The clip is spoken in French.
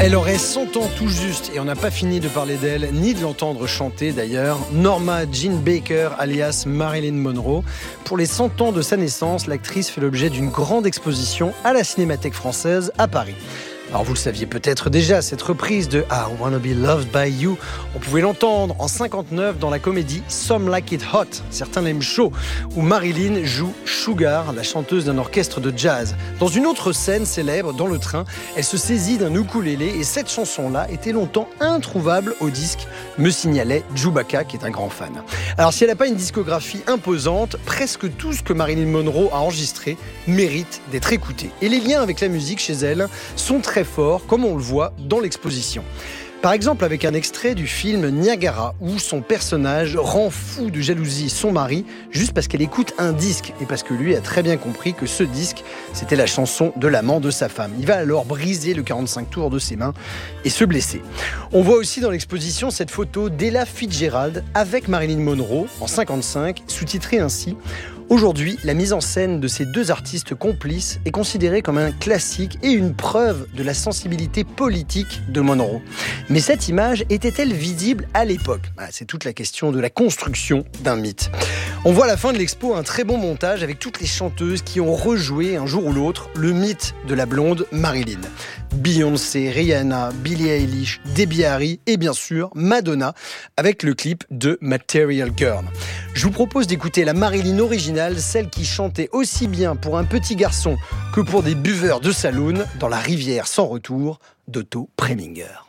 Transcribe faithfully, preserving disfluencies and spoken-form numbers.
Elle aurait cent ans tout juste et on n'a pas fini de parler d'elle, ni de l'entendre chanter d'ailleurs. Norma Jean Baker, alias Marilyn Monroe. Pour les cent ans de sa naissance, l'actrice fait l'objet d'une grande exposition à la Cinémathèque française à Paris. Alors vous le saviez peut-être déjà, cette reprise de I Wanna Be Loved By You, on pouvait l'entendre en cinquante-neuf dans la comédie Some Like It Hot, certains l'aiment chaud, où Marilyn joue Sugar, la chanteuse d'un orchestre de jazz. Dans une autre scène célèbre, dans le train, elle se saisit d'un ukulélé et cette chanson-là était longtemps introuvable au disque, me signalait Chewbacca qui est un grand fan. Alors si elle n'a pas une discographie imposante, presque tout ce que Marilyn Monroe a enregistré mérite d'être écouté. Et les liens avec la musique chez elle sont très fort, comme on le voit dans l'exposition. Par exemple, avec un extrait du film Niagara, où son personnage rend fou de jalousie son mari, juste parce qu'elle écoute un disque, et parce que lui a très bien compris que ce disque, c'était la chanson de l'amant de sa femme. Il va alors briser le quarante-cinq tours de ses mains et se blesser. On voit aussi dans l'exposition cette photo d'Ella Fitzgerald avec Marilyn Monroe, en cinquante-cinq, sous-titrée ainsi « Aujourd'hui, la mise en scène de ces deux artistes complices est considérée comme un classique et une preuve de la sensibilité politique de Monroe. Mais cette image était-elle visible à l'époque ? Ah, c'est toute la question de la construction d'un mythe. On voit à la fin de l'expo un très bon montage avec toutes les chanteuses qui ont rejoué un jour ou l'autre le mythe de la blonde Marilyn. Beyoncé, Rihanna, Billie Eilish, Debbie Harry et bien sûr Madonna avec le clip de Material Girl. Je vous propose d'écouter la Marilyn originale, celle qui chantait aussi bien pour un petit garçon que pour des buveurs de saloon dans La rivière sans retour d'Otto Preminger.